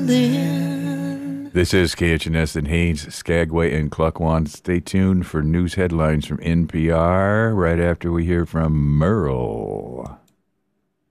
darling. This is KHNS in Haynes, Skagway, and Cluckwan. Stay tuned for news headlines from NPR right after we hear from Merle.